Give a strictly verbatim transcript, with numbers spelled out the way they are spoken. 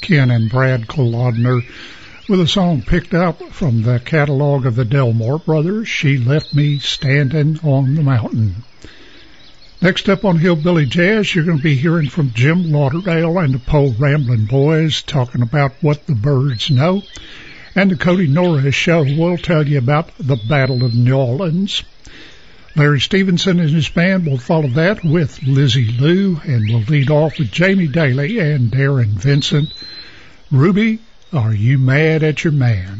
Ken and Brad Kolodner with a song picked up from the catalog of the Delmore Brothers, She Left Me Standing on the Mountain. Next up on Hillbilly Jazz, you're going to be hearing from Jim Lauderdale and the Poe Ramblin' Boys talking about What the Birds Know. And the Cody Norris Show will tell you about the Battle of New Orleans. Larry Stevenson and his band will follow that with Lizzie Lou, and we'll lead off with Jamie Daly and Darren Vincent. Ruby, are you mad at your man?